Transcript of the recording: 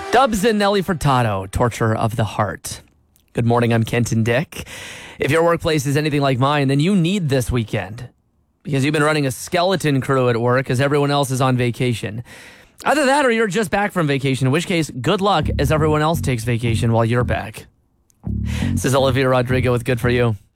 Dubs and Nelly Furtado, Torture of the Heart. Good morning, I'm Kenton Dick. If your workplace is anything like mine, then you need this weekend because you've been running a skeleton crew at work as everyone else is on vacation. Either that or you're just back from vacation, in which case, good luck as everyone else takes vacation while you're back. This is Olivia Rodrigo with Good For You.